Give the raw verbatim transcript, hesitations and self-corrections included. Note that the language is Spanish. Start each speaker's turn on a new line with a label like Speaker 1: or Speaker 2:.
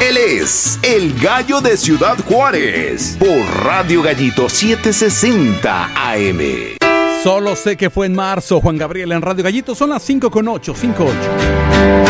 Speaker 1: Él es el Gallo de Ciudad Juárez por Radio Gallito setecientos sesenta A M.
Speaker 2: Solo sé que fue en marzo, Juan Gabriel en Radio Gallito. Son las cinco con ocho, cinco ocho.